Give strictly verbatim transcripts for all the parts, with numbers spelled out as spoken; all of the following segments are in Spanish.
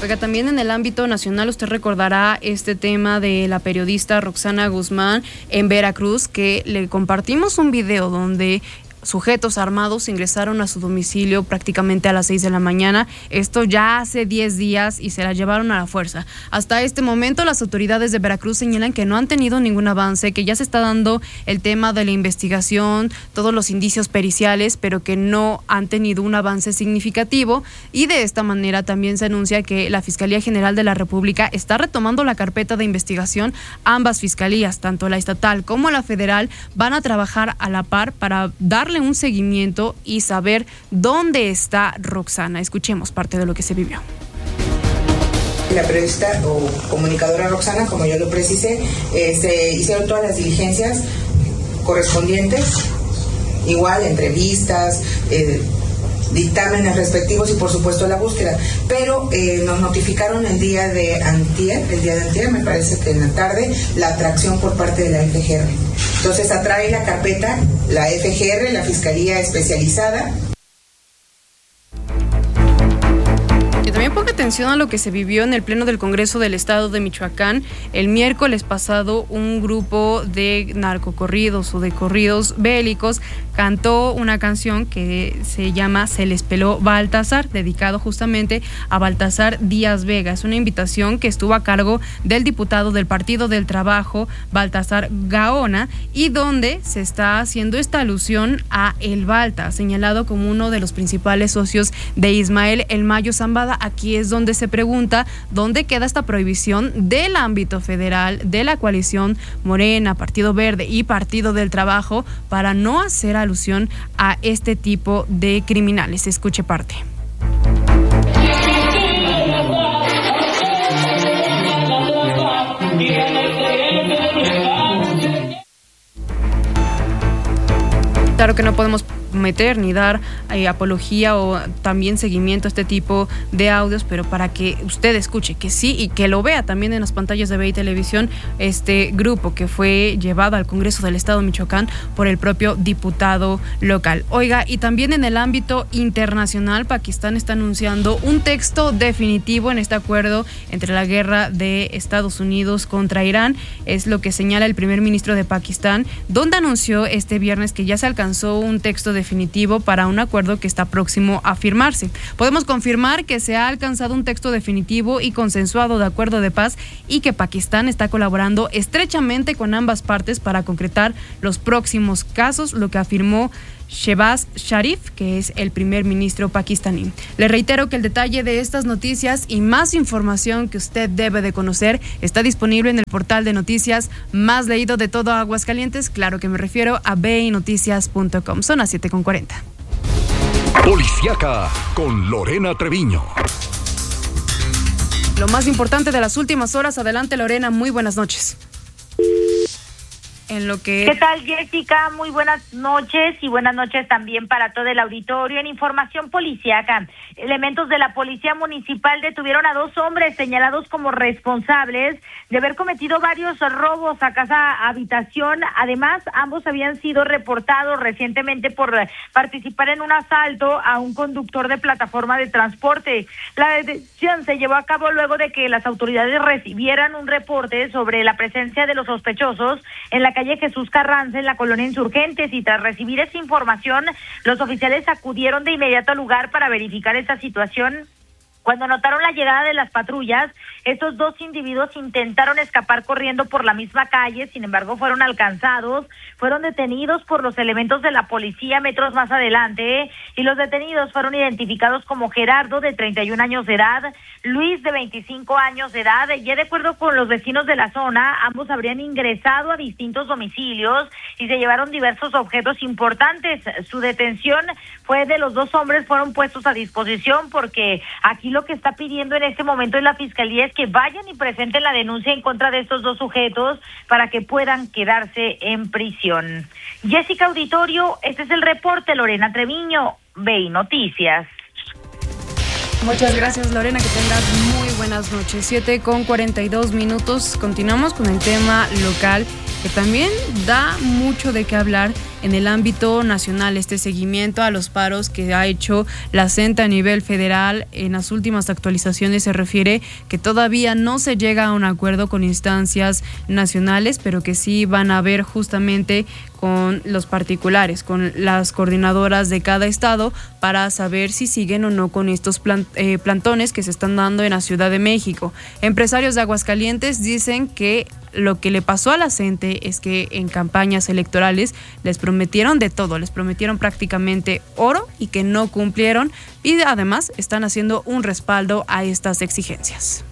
Oiga, también en el ámbito nacional usted recordará este tema de la periodista Roxana Guzmán en Veracruz, que le compartimos un video donde sujetos armados ingresaron a su domicilio prácticamente a las seis de la mañana. Esto ya hace diez días y se la llevaron a la fuerza. Hasta este momento las autoridades de Veracruz señalan que no han tenido ningún avance, que ya se está dando el tema de la investigación, todos los indicios periciales, pero que no han tenido un avance significativo, y de esta manera también se anuncia que la Fiscalía General de la República está retomando la carpeta de investigación. Ambas fiscalías, tanto la estatal como la federal, van a trabajar a la par para darle un seguimiento y saber dónde está Roxana. Escuchemos parte de lo que se vivió. La periodista o comunicadora Roxana, como yo lo precisé, eh, se hicieron todas las diligencias correspondientes, igual entrevistas, eh, dictámenes respectivos y por supuesto la búsqueda, pero eh, nos notificaron el día de antier, el día de antier, me parece que en la tarde, la atracción por parte de la F G R. Entonces atrae la carpeta la F G R, la Fiscalía Especializada. También ponga atención a lo que se vivió en el Pleno del Congreso del Estado de Michoacán. El miércoles pasado, un grupo de narcocorridos o de corridos bélicos cantó una canción que se llama Se les peló Baltasar, dedicado justamente a Baltasar Díaz Vega. Es una invitación que estuvo a cargo del diputado del Partido del Trabajo, Baltasar Gaona, y donde se está haciendo esta alusión a El Balta, señalado como uno de los principales socios de Ismael El Mayo Zambada. Aquí es donde se pregunta dónde queda esta prohibición del ámbito federal de la coalición Morena, Partido Verde y Partido del Trabajo para no hacer alusión a este tipo de criminales. Escuche parte. Claro que no podemos meter ni dar eh, apología o también seguimiento a este tipo de audios, pero para que usted escuche que sí y que lo vea también en las pantallas de B I Televisión, este grupo que fue llevado al Congreso del Estado de Michoacán por el propio diputado local. Oiga, y también en el ámbito internacional, Pakistán está anunciando un texto definitivo en este acuerdo entre la guerra de Estados Unidos contra Irán. Es lo que señala el primer ministro de Pakistán, donde anunció este viernes que ya se alcanzó un texto definitivo para un acuerdo que está próximo a firmarse. Podemos confirmar que se ha alcanzado un texto definitivo y consensuado de acuerdo de paz y que Pakistán está colaborando estrechamente con ambas partes para concretar los próximos casos, lo que afirmó Shehbaz Sharif, que es el primer ministro pakistaní. Le reitero que el detalle de estas noticias y más información que usted debe de conocer está disponible en el portal de noticias más leído de todo Aguascalientes. Claro que me refiero a b i noticias punto com. Son las siete con cuarenta. Policiaca con Lorena Treviño. Lo más importante de las últimas horas. Adelante, Lorena, muy buenas noches. En lo que... ¿Qué tal, Jessica? Muy buenas noches y buenas noches también para todo el auditorio. En información policíaca, elementos de la Policía Municipal detuvieron a dos hombres señalados como responsables de haber cometido varios robos a casa habitación. Además, ambos habían sido reportados recientemente por participar en un asalto a un conductor de plataforma de transporte. La detención se llevó a cabo luego de que las autoridades recibieran un reporte sobre la presencia de los sospechosos en la calle Jesús Carranza, en la colonia Insurgentes, y tras recibir esa información, los oficiales acudieron de inmediato al lugar para verificar esta situación. Cuando notaron la llegada de las patrullas, estos dos individuos intentaron escapar corriendo por la misma calle, sin embargo fueron alcanzados, fueron detenidos por los elementos de la policía metros más adelante, y los detenidos fueron identificados como Gerardo, de treinta y un años de edad, Luis, de veinticinco años de edad, y de acuerdo con los vecinos de la zona, ambos habrían ingresado a distintos domicilios y se llevaron diversos objetos importantes. Su detención fue de los dos hombres, fueron puestos a disposición porque aquí lo que está pidiendo en este momento en la Fiscalía es que vayan y presenten la denuncia en contra de estos dos sujetos para que puedan quedarse en prisión. Jessica, auditorio, este es el reporte. Lorena Treviño, B I Noticias. Muchas gracias, Lorena, que tengas muy buenas noches. siete con cuarenta y dos minutos. Continuamos con el tema local que también da mucho de qué hablar en el ámbito nacional, este seguimiento a los paros que ha hecho la CENTE a nivel federal. En las últimas actualizaciones se refiere que todavía no se llega a un acuerdo con instancias nacionales, pero que sí van a ver justamente con los particulares, con las coordinadoras de cada estado, para saber si siguen o no con estos plan, eh, plantones que se están dando en la Ciudad de México. Empresarios de Aguascalientes dicen que lo que le pasó a la CENTE es que en campañas electorales les prometieron de todo, les prometieron prácticamente oro y que no cumplieron, y además están haciendo un respaldo a estas exigencias.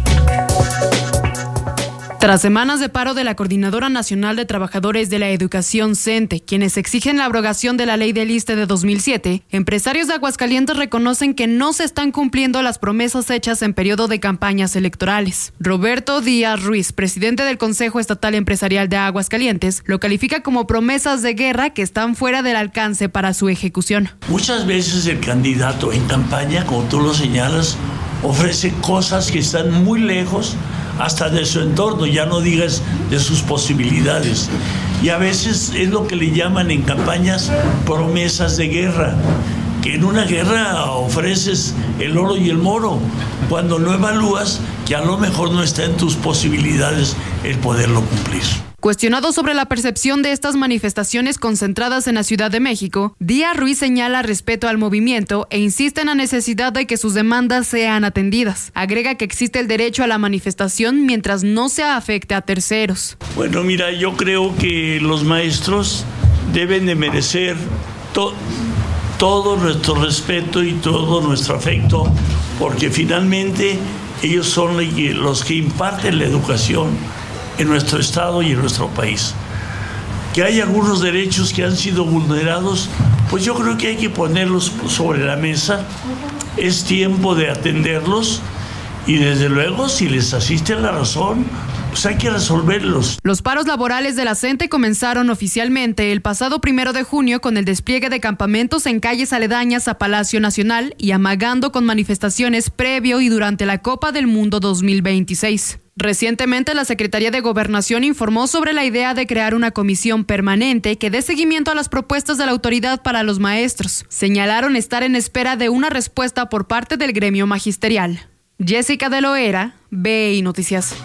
Tras semanas de paro de la Coordinadora Nacional de Trabajadores de la Educación CENTE, quienes exigen la abrogación de la Ley del ISSSTE de dos mil siete, empresarios de Aguascalientes reconocen que no se están cumpliendo las promesas hechas en periodo de campañas electorales. Roberto Díaz Ruiz, presidente del Consejo Estatal Empresarial de Aguascalientes, lo califica como promesas de guerra que están fuera del alcance para su ejecución. Muchas veces el candidato en campaña, como tú lo señalas, ofrece cosas que están muy lejos hasta de su entorno, ya no digas de sus posibilidades. Y a veces es lo que le llaman en campañas promesas de guerra, que en una guerra ofreces el oro y el moro, cuando no evalúas que a lo mejor no está en tus posibilidades el poderlo cumplir. Cuestionado sobre la percepción de estas manifestaciones concentradas en la Ciudad de México, Díaz Ruiz señala respeto al movimiento e insiste en la necesidad de que sus demandas sean atendidas. Agrega que existe el derecho a la manifestación mientras no se afecte a terceros. Bueno, mira, yo creo que los maestros deben de merecer to- todo nuestro respeto y todo nuestro afecto, porque finalmente ellos son los que imparten la educación en nuestro estado y en nuestro país. Que hay algunos derechos que han sido vulnerados, pues yo creo que hay que ponerlos sobre la mesa. Es tiempo de atenderlos y desde luego, si les asiste la razón, pues hay que resolverlos. Los paros laborales de la CENTE comenzaron oficialmente el pasado primero de junio con el despliegue de campamentos en calles aledañas a Palacio Nacional y amagando con manifestaciones previo y durante la Copa del Mundo dos mil veintiséis. Recientemente, la Secretaría de Gobernación informó sobre la idea de crear una comisión permanente que dé seguimiento a las propuestas de la autoridad para los maestros. Señalaron estar en espera de una respuesta por parte del gremio magisterial. Jessica de Loera, B I Noticias.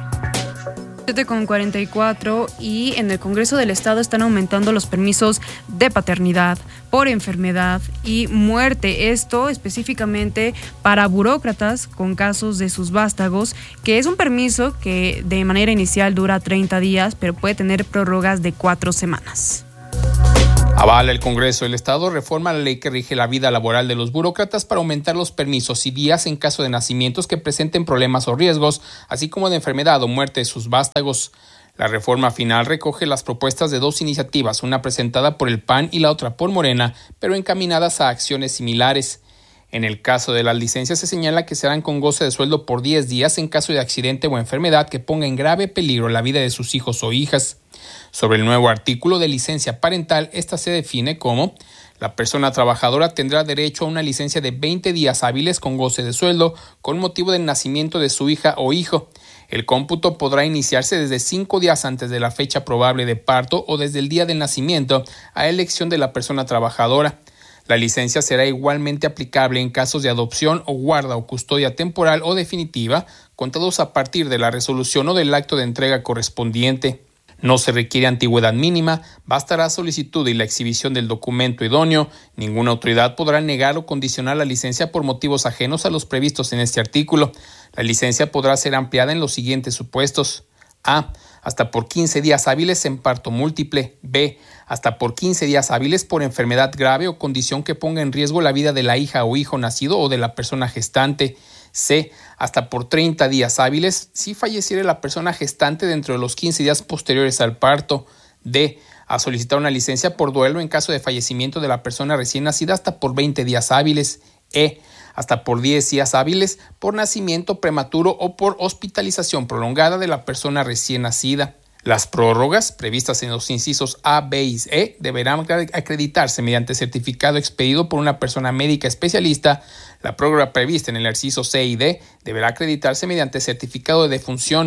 siete con cuarenta y cuatro y en el Congreso del Estado están aumentando los permisos de paternidad por enfermedad y muerte. Esto específicamente para burócratas con casos de sus vástagos, que es un permiso que de manera inicial dura treinta días, pero puede tener prórrogas de cuatro semanas. Avala el Congreso del Estado reforma la ley que rige la vida laboral de los burócratas para aumentar los permisos y días en caso de nacimientos que presenten problemas o riesgos, así como de enfermedad o muerte de sus vástagos. La reforma final recoge las propuestas de dos iniciativas, una presentada por el P A N y la otra por Morena, pero encaminadas a acciones similares. En el caso de las licencias se señala que serán con goce de sueldo por diez días en caso de accidente o enfermedad que ponga en grave peligro la vida de sus hijos o hijas. Sobre el nuevo artículo de licencia parental, esta se define como: la persona trabajadora tendrá derecho a una licencia de veinte días hábiles con goce de sueldo con motivo del nacimiento de su hija o hijo. El cómputo podrá iniciarse desde cinco días antes de la fecha probable de parto o desde el día del nacimiento, a elección de la persona trabajadora. La licencia será igualmente aplicable en casos de adopción o guarda o custodia temporal o definitiva, contados a partir de la resolución o del acto de entrega correspondiente. No se requiere antigüedad mínima, bastará solicitud y la exhibición del documento idóneo. Ninguna autoridad podrá negar o condicionar la licencia por motivos ajenos a los previstos en este artículo. La licencia podrá ser ampliada en los siguientes supuestos: A. Hasta por quince días hábiles en parto múltiple. B. Hasta por quince días hábiles por enfermedad grave o condición que ponga en riesgo la vida de la hija o hijo nacido o de la persona gestante. C. Hasta por treinta días hábiles si falleciere la persona gestante dentro de los quince días posteriores al parto. D. A solicitar una licencia por duelo en caso de fallecimiento de la persona recién nacida hasta por veinte días hábiles. E. Hasta por diez días hábiles por nacimiento prematuro o por hospitalización prolongada de la persona recién nacida. Las prórrogas previstas en los incisos A, B y E deberán acreditarse mediante certificado expedido por una persona médica especialista. La prórroga prevista en el inciso C y D deberá acreditarse mediante certificado de defunción.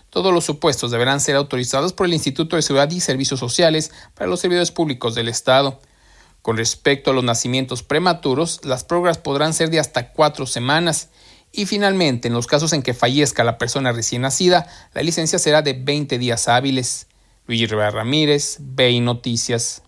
Todos los supuestos deberán ser autorizados por el Instituto de Seguridad y Servicios Sociales para los servidores públicos del Estado. Con respecto a los nacimientos prematuros, las prórrogas podrán ser de hasta cuatro semanas. Y finalmente, en los casos en que fallezca la persona recién nacida, la licencia será de veinte días hábiles. Luigi Rivera Ramírez, B I Noticias.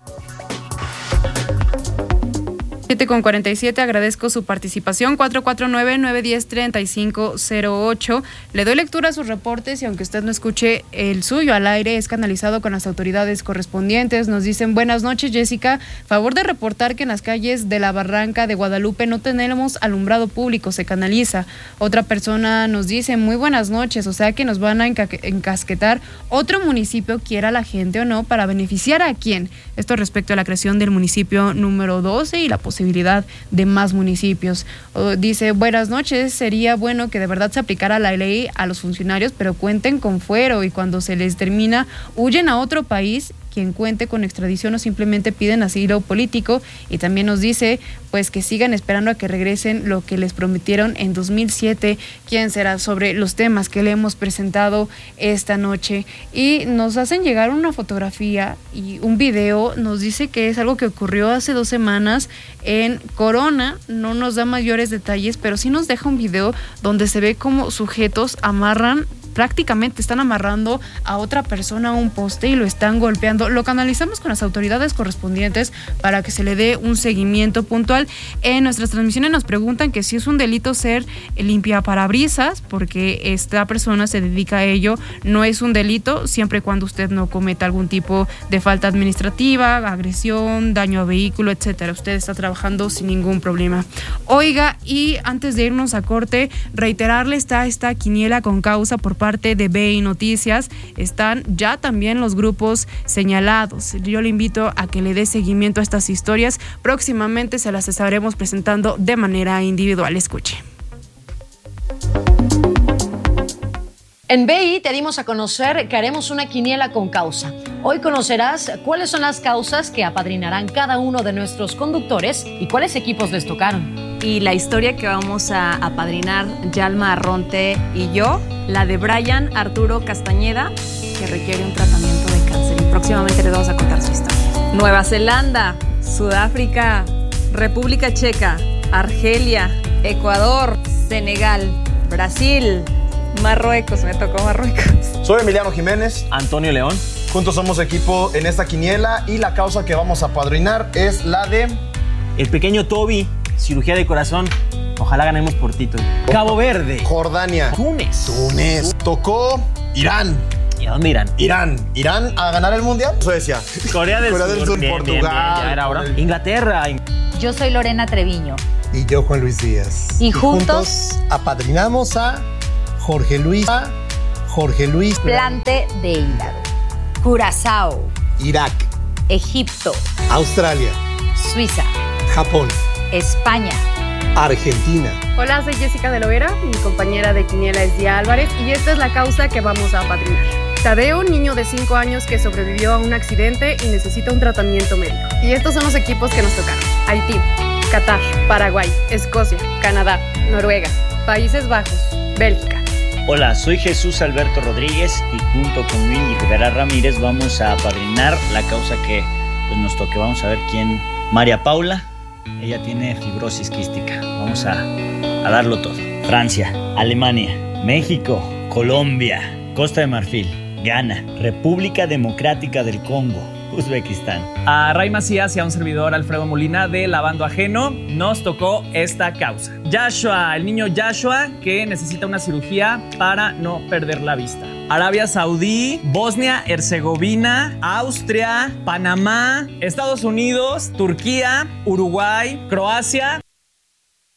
siete con cuarenta y siete, agradezco su participación. Cuatro cuatro nueve, nueve uno cero, tres cinco cero ocho. Le doy lectura a sus reportes y aunque usted no escuche el suyo al aire, es canalizado con las autoridades correspondientes. Nos dicen: buenas noches, Jessica, favor de reportar que en las calles de la Barranca de Guadalupe no tenemos alumbrado público, se canaliza. Otra persona nos dice: muy buenas noches, o sea que nos van a enca- encasquetar otro municipio, quiera la gente o no, para beneficiar a quién. Esto respecto a la creación del municipio número doce y la posibilidad de más municipios. O dice: buenas noches, sería bueno que de verdad se aplicara la ley a los funcionarios, pero cuenten con fuero y cuando se les termina huyen a otro país. Quien cuente con extradición o simplemente piden asilo político. Y también nos dice pues que sigan esperando a que regresen lo que les prometieron en dos mil siete. ¿Quién será? Sobre los temas que le hemos presentado esta noche. Y nos hacen llegar una fotografía y un video. Nos dice que es algo que ocurrió hace dos semanas en Corona. No nos da mayores detalles, pero sí nos deja un video donde se ve como sujetos amarran prácticamente están amarrando a otra persona a un poste y lo están golpeando. Lo canalizamos con las autoridades correspondientes para que se le dé un seguimiento puntual. En nuestras transmisiones nos preguntan que si es un delito ser limpiaparabrisas, porque esta persona se dedica a ello. No es un delito, siempre y cuando usted no cometa algún tipo de falta administrativa, agresión, daño a vehículo, etcétera. Usted está trabajando sin ningún problema. Oiga, y antes de irnos a corte, reiterarle está esta quiniela con causa por parte de B I Noticias. Están ya también los grupos señalados. Yo le invito a que le dé seguimiento a estas historias. Próximamente se las estaremos presentando de manera individual. Escuche. En B I te dimos a conocer que haremos una quiniela con causa. Hoy conocerás cuáles son las causas que apadrinarán cada uno de nuestros conductores y cuáles equipos les tocaron. Y la historia que vamos a apadrinar Yalma Arronte y yo, la de Brian Arturo Castañeda, que requiere un tratamiento de cáncer. Y próximamente les vamos a contar su historia. Nueva Zelanda, Sudáfrica, República Checa, Argelia, Ecuador, Senegal, Brasil, Marruecos, me tocó Marruecos. Soy Emiliano Jiménez. Antonio León. Juntos somos equipo en esta quiniela y la causa que vamos a apadrinar es la de... El pequeño Toby, cirugía de corazón. Ojalá ganemos por título. Cabo Verde. Jordania. Túnez. Túnez. Tocó Irán. ¿Y a dónde irán? Irán. ¿Irán a ganar el mundial? Suecia. Corea del Corea Sur. del Sur. Bien, Portugal. bien, bien, ya era hora. Inglaterra. Yo soy Lorena Treviño. Y yo, Juan Luis Díaz. Y, y juntos, juntos apadrinamos a Jorge Luis. A Jorge Luis. Plante de hígado. Curazao. Irak. Egipto. Australia. Suiza. Japón. España. Argentina. Hola, soy Jessica de Loera, mi compañera de quiniela es Día Álvarez y esta es la causa que vamos a apadrinar. Tadeo, un niño de cinco años que sobrevivió a un accidente y necesita un tratamiento médico. Y estos son los equipos que nos tocaron: Haití, Qatar, Paraguay, Escocia, Canadá, Noruega, Países Bajos, Bélgica. Hola, soy Jesús Alberto Rodríguez y junto con Luigi Rivera Ramírez vamos a apadrinar la causa que pues, nos toque. Vamos a ver quién. María Paula, ella tiene fibrosis quística. Vamos a, a darlo todo. Francia, Alemania, México, Colombia, Costa de Marfil, Ghana, República Democrática del Congo, Uzbekistán. A Ray Macías y a un servidor, Alfredo Molina, de Lavando Ajeno, nos tocó esta causa. Joshua, el niño Joshua, que necesita una cirugía para no perder la vista. Arabia Saudí, Bosnia, Herzegovina, Austria, Panamá, Estados Unidos, Turquía, Uruguay, Croacia,